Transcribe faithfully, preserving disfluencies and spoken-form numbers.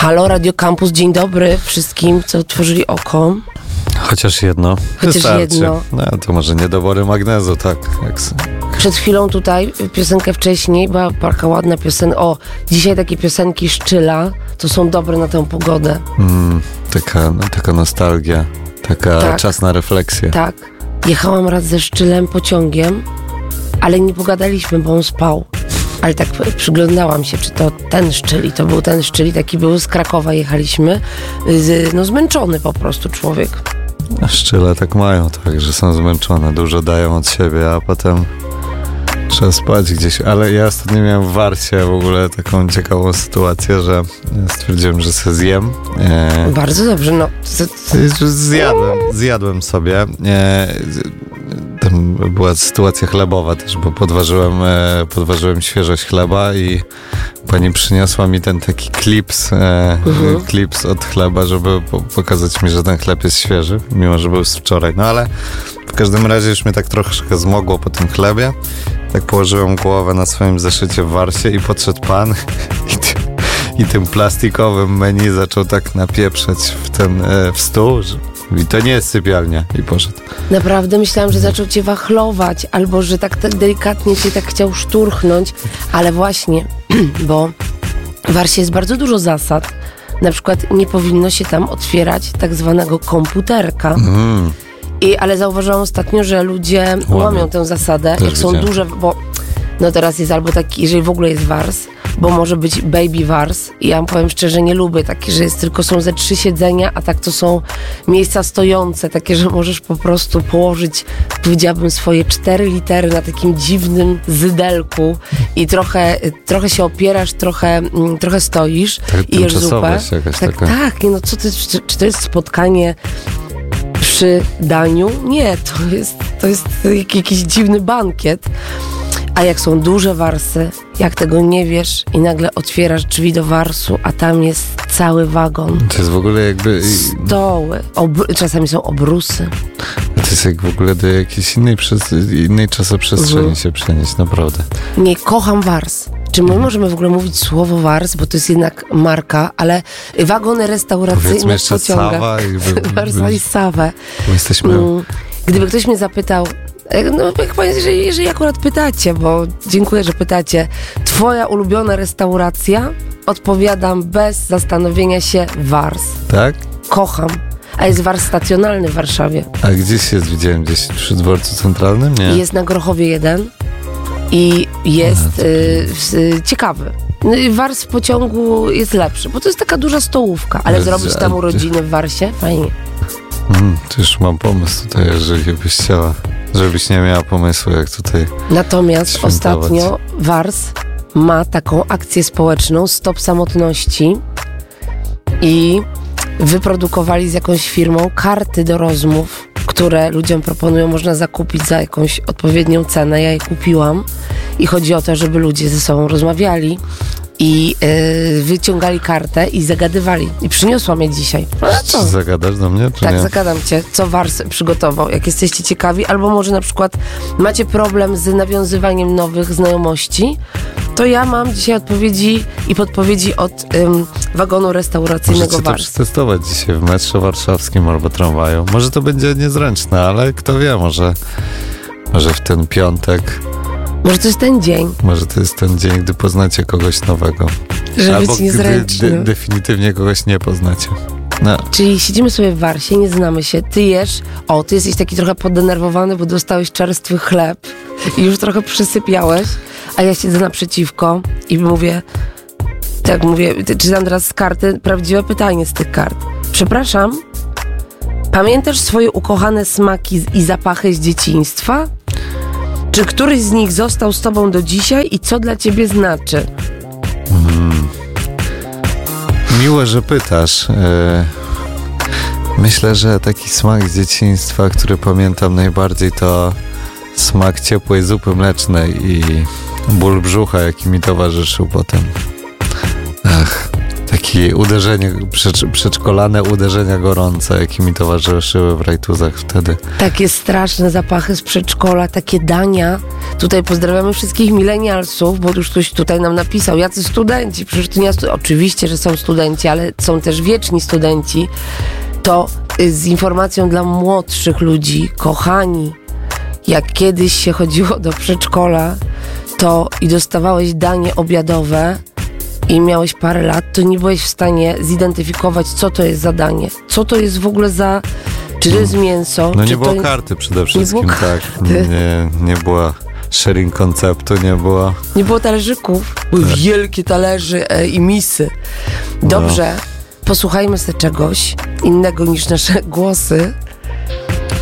Halo, Radio Campus, dzień dobry wszystkim, co otworzyli oko. Chociaż jedno. Chociaż Wystarczy. jedno. No to może niedobory magnezu, tak. Jak... Przed chwilą tutaj, piosenkę wcześniej, była taka ładna piosenka. O, dzisiaj takie piosenki Szczyla, to są dobre na tę pogodę. Mm, taka, no, taka nostalgia, taka tak. czas na refleksję. Tak. Jechałam raz ze Szczylem pociągiem, ale nie pogadaliśmy, bo on spał. Ale tak przyglądałam się, czy to ten Szczyl, i to był ten Szczyl, i taki był z Krakowa, jechaliśmy. Z, no zmęczony po prostu człowiek. A Szczyle tak mają, tak, że są zmęczone, dużo dają od siebie, a potem trzeba spać gdzieś. Ale ja ostatnio miałem w Warsie w ogóle taką ciekawą sytuację, że stwierdziłem, że sobie zjem. E... Bardzo dobrze, no. Zjadłem, zjadłem sobie. E... Tam była sytuacja chlebowa też, bo podważyłem, podważyłem świeżość chleba i pani przyniosła mi ten taki klips, mhm. klips od chleba, żeby pokazać mi, że ten chleb jest świeży, mimo że był z wczoraj. No ale w każdym razie już mnie tak troszkę zmogło po tym chlebie. Tak położyłem głowę na swoim zeszycie w Warsie i podszedł pan i, ty, i tym plastikowym menu zaczął tak napieprzać w ten w stół, że i to nie jest sypialnia. I poszedł. Naprawdę myślałam, że zaczął cię wachlować, albo że tak, tak delikatnie cię tak chciał szturchnąć, ale właśnie, bo w Warsie jest bardzo dużo zasad. Na przykład nie powinno się tam otwierać tak zwanego komputerka. Mm. I, ale zauważyłam ostatnio, że ludzie łamią, łamią tę zasadę, Też jak są widziałem. duże, bo no teraz jest albo taki, jeżeli w ogóle jest wars, bo może być baby wars i ja powiem szczerze, nie lubię takie, że jest tylko są ze trzy siedzenia, a tak to są miejsca stojące, takie, że możesz po prostu położyć, powiedziałabym, swoje cztery litery na takim dziwnym zydelku i trochę, trochę się opierasz, trochę, trochę stoisz tak, i jesz zupę. Jakaś tak, taka. tak, no co ty, czy, czy to jest spotkanie przy daniu? Nie, to jest, to jest jakiś dziwny bankiet. A jak są duże warsy, jak tego nie wiesz i nagle otwierasz drzwi do warsu, a tam jest cały wagon. To jest w ogóle jakby... Stoły, obr- czasami są obrusy. To jest jak w ogóle do jakiejś innej, przez, innej czasoprzestrzeni mhm. się przenieść, naprawdę. Nie, kocham wars. Czy my możemy w ogóle mówić słowo wars, bo to jest jednak marka, ale wagony restauracyjne w pociągach. Sawa, jakby, Warsa i Sawę. Jesteśmy... Gdyby ktoś mnie zapytał, no chyba jeżeli, jeżeli akurat pytacie, bo dziękuję, że pytacie, twoja ulubiona restauracja? Odpowiadam bez zastanowienia się wars. Tak? Kocham. A jest wars stacjonalny w Warszawie. A gdzieś jest, widziałem gdzieś przy dworcu centralnym? Nie. Jest na Grochowie jeden i jest A, y, y, ciekawy. Wars w pociągu jest lepszy, bo to jest taka duża stołówka, ale jest, zrobić tam urodziny w Warsie? Fajnie. Mm, to już mam pomysł tutaj, jeżeli byś chciała, żebyś nie miała pomysłu, jak tutaj Natomiast świętować. Ostatnio Wars ma taką akcję społeczną Stop Samotności i wyprodukowali z jakąś firmą karty do rozmów, które ludziom proponują, można zakupić za jakąś odpowiednią cenę. Ja je kupiłam i chodzi o to, żeby ludzie ze sobą rozmawiali i yy, wyciągali kartę i zagadywali. I przyniosłam je dzisiaj. No co? Czy zagadasz do mnie, czy tak, nie? zagadam cię, co Wars przygotował. Jak jesteście ciekawi, albo może na przykład macie problem z nawiązywaniem nowych znajomości, to ja mam dzisiaj odpowiedzi i podpowiedzi od ym, wagonu restauracyjnego Możecie to Wars. przetestować dzisiaj w metrze warszawskim albo tramwaju. Może to będzie niezręczne, ale kto wie, może, może w ten piątek. Może to jest ten dzień. Może to jest ten dzień, gdy poznacie kogoś nowego. Żeby albo być niezręczny. gdy de- definitywnie kogoś nie poznacie. No. Czyli siedzimy sobie w Warsie, nie znamy się, ty jesz, o, ty jesteś taki trochę poddenerwowany, bo dostałeś czerstwy chleb i już trochę przysypiałeś, a ja siedzę naprzeciwko i mówię, tak mówię, czytam teraz z karty prawdziwe pytanie z tych kart. Przepraszam, pamiętasz swoje ukochane smaki i zapachy z dzieciństwa? Czy któryś z nich został z tobą do dzisiaj i co dla ciebie znaczy? Hmm. Miło, że pytasz. Myślę, że taki smak z dzieciństwa, który pamiętam najbardziej, to smak ciepłej zupy mlecznej i ból brzucha, jaki mi towarzyszył potem. Ach, taki Takie uderzenie, przedsz- przedszkolane uderzenia gorące, jakie mi towarzyszyły w rajtuzach wtedy. Takie straszne zapachy z przedszkola, takie dania. Tutaj pozdrawiamy wszystkich milenialsów, bo już ktoś tutaj nam napisał, jacy studenci, przecież to nie stu- oczywiście, że są studenci, ale są też wieczni studenci. To y, z informacją dla młodszych ludzi, kochani, jak kiedyś się chodziło do przedszkola, to i dostawałeś danie obiadowe i miałeś parę lat, to nie byłeś w stanie zidentyfikować, co to jest za danie. Co to jest w ogóle za... Czy to jest mięso? No czy nie było to... karty przede wszystkim, było tak. karty. Nie, nie było sharing konceptu, nie było... Nie było talerzyków. Były Tak. wielkie talerze e, i misy. Dobrze, posłuchajmy sobie czegoś innego niż nasze głosy.